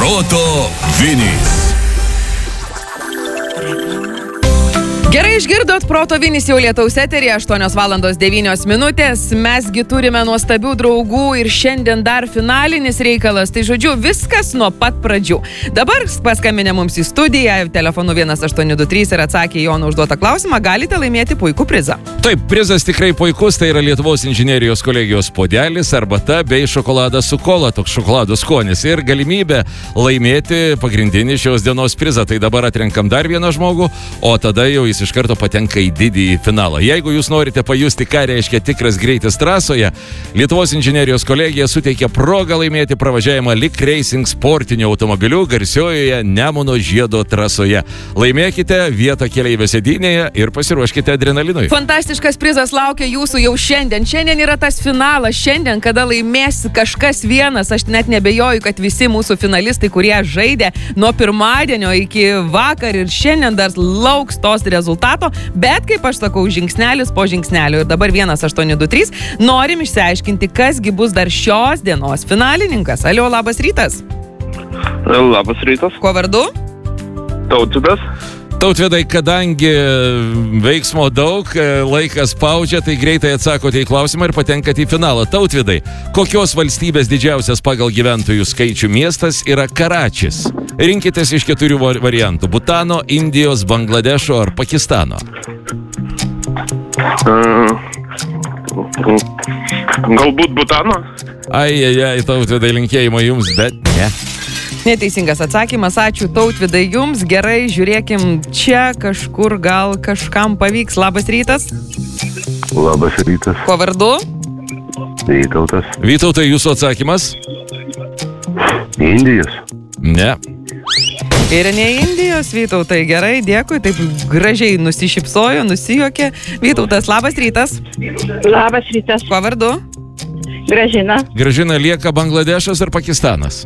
Proto Vinys. Gerai išgirdot, Proto Vinys jau Lietaus eteryje, 8:09. Mesgi turime nuostabių draugų ir šiandien dar finalinis reikalas. Tai žodžiu, viskas nuo pat pradžių. Dabar paskambinę mums į studiją, telefonu 1823 ir atsakė Jono užduotą klausimą, galite laimėti puikų prizą. Taip, prizas tikrai puikus, tai yra Lietuvos inžinerijos kolegijos puodelis, arbata bei šokoladas su kola, toks šokolado skonis. Ir galimybė laimėti pagrindinį šios dienos prizą. Tai dabar atrenkam dar vieną žmogų, o tada jau jis iš karto patenka į didįjį finalą. Jeigu jūs norite pajusti, ką reiškia tikras greitis trasoje, Lietuvos inžinerijos kolegija suteikia progą laimėti pravažiavimą Lik Racing sportiniu automobiliu garsiojoje Nemuno žiedo trasoje. Laimėkite vietą keleivio sėdynėje ir pasiruoškite adrenalinui. Fantastiškas prizas laukia jūsų jau šiandien. Šiandien yra tas finalas, šiandien, kada laimės kažkas vienas. Aš net nebejoju, kad visi mūsų finalistai, kurie žaidė nuo pirmadienio iki vakar ir šiandien dar lauks tos rezultato, bet kaip aš sakau, žingsnelis po žingsnelio. Ir dabar 1823 norim išsiaiškinti, kasgi bus dar šios dienos finalininkas. Alio, labas rytas. Labas rytas. Kuo vardu? Tautvydas. Tautvidai, kadangi veiksmo daug, laikas spaudžia, tai greitai atsakote į klausimą ir patenkate į finalą. Tautvidai, kokios valstybės didžiausias pagal gyventojų skaičių miestas yra Karačis? Rinkitės iš 4 variantų: Butano, Indijos, Bangladešo ar Pakistano. Galbūt Butano? Ai, Tautvidai, linkėjimo jums, bet ne. Neteisingas atsakymas, ačiū Tautvidai jums. Gerai, žiūrėkim čia kažkur, gal kažkam pavyks. Labas rytas. Labas rytas. Kuo vardu? Vytautas. Vytautai, jūsų atsakymas? Indijos. Ne. Ir ne Indijos, Vytautai. Gerai, dėkui, taip gražiai nusišypsojo, nusijuokė. Vytautas, labas rytas. Labas rytas. Kuo vardu? Gražina. Gražina, lieka Bangladešas ar Pakistanas?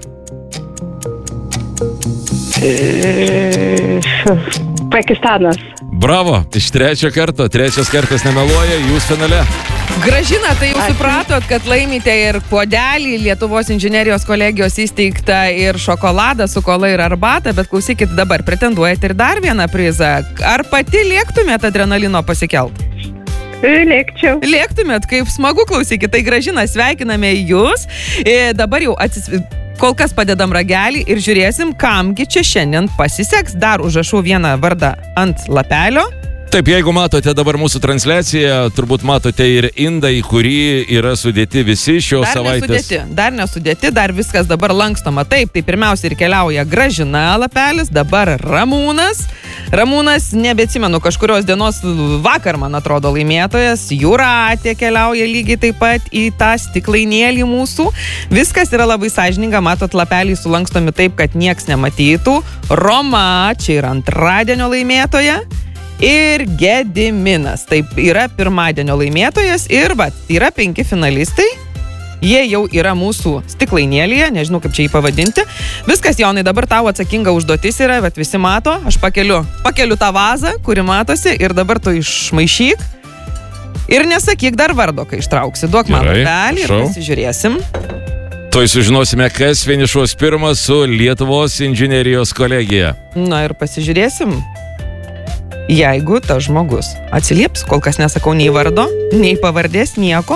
Pakistanas. Bravo, iš trečio karto. Trečias kartas nemeluoja, jūs finale. Gražina, tai jau supratot, kad laimite ir puodelį, Lietuvos inžinerijos kolegijos įsteigtą ir šokoladą su kola ir arbata, bet klausykit, dabar pretenduojate ir dar vieną prizą. Ar pati lėktumėt adrenalino pasikelt? Lėkčiau. Lėktumėt, kaip smagu, klausykit. Tai Gražina, sveikiname jūs. Dabar jau kol kas padedam ragelį ir žiūrėsim, kamgi čia šiandien pasiseks. Dar užrašau vieną vardą ant lapelio. Taip, jeigu matote dabar mūsų transliaciją, turbūt matote ir indą, į kurį yra sudėti visi šios savaitės. Dar nesudėti, dar viskas dabar lankstoma. Taip, tai pirmiausia ir keliauja Gražina lapelis, dabar Ramūnas. Ramūnas, nebeatsimenu, kažkurios dienos vakar, man atrodo, laimėtojas. Jūratė keliauja lygiai taip pat į tą stiklainėlį mūsų. Viskas yra labai sąžininga, matot, lapeliai sulankstomi taip, kad nieks nematytų. Roma, čia yra antradienio laimėtoja. Ir Gediminas, taip yra pirmadienio laimėtojas ir yra 5 finalistai. Jie jau yra mūsų stiklainėlyje, nežinau kaip čia jį pavadinti. Viskas, Jonai, dabar tavo atsakinga užduotis yra, bet visi mato, aš pakeliu tą vazą, kuri matosi, ir dabar tu išmaišyk. Ir nesakyk dar vardo, kai ištrauksi. Duok man lapelį ir pasižiūrėsim. Tuoj sužinosime, kas finišuos pirmas su Lietuvos inžinerijos kolegija. Na ir pasižiūrėsim. Jeigu tas žmogus atsilieps, kol kas nesakau nei vardo, nei pavardės, nieko.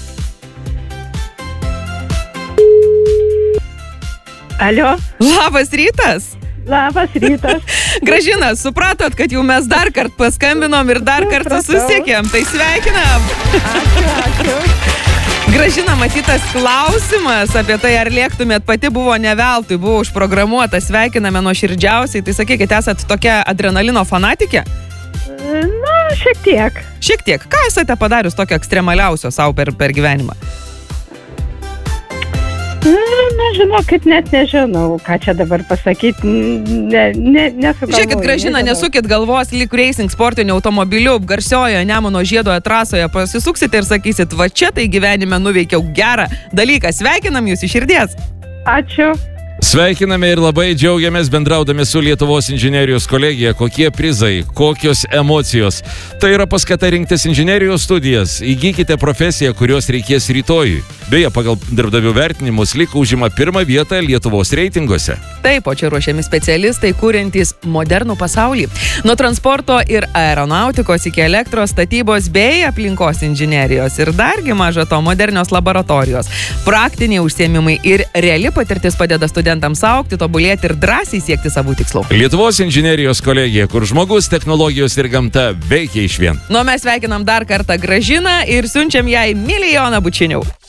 Alio. Labas rytas. Labas rytas. Gražina, supratot, kad jau mes dar kartą paskambinom ir dar kartą susiekėm. Tai sveikinam. Ačiū. Gražina, matytas klausimas apie tai, ar lėktumėt, pati buvo ne veltui, buvo užprogramuota, sveikiname nuoširdžiausiai. Tai sakykit, esat tokia adrenalino fanatikė? Na, šiek tiek. Šiek tiek. Ką esate padarius tokio ekstremaliausio savo per gyvenimą? Nežinau, kad net nežinau, ką čia dabar pasakyti, nesugalvoju. Žiūrėkit, Gražina, nesukit galvos Lik Racing sportiniu automobiliu garsiojoje Nemuno žiedoje trasoje, pasisuksite ir sakysit, va čia tai gyvenime nuveikiau gerą dalyką. Sveikinam jūs iš širdies. Ačiū. Sveikiname ir labai džiaugiamės bendraudami su Lietuvos inžinerijos kolegija. Kokie prizai, kokios emocijos. Tai yra paskata rinktis inžinerijos studijas. Įgykite profesiją, kurios reikės rytojui. Beje, pagal darbdavių vertinimus liko užima pirmą vietą Lietuvos reitinguose. Taip, o čia ruošiami specialistai, kuriantys modernų pasaulį. Nuo transporto ir aeronautikos iki elektros, statybos bei aplinkos inžinerijos. Ir dargi maža to modernios laboratorijos. Praktiniai užsiėmimai ir reali patirtis padeda studentams augti, tobulėti ir drąsiai siekti savų tikslų. Lietuvos inžinerijos kolegija, kur žmogus, technologijos ir gamta veikia išvien. Nu, mes sveikinam dar kartą Gražiną ir siunčiam jai milijoną bučinių.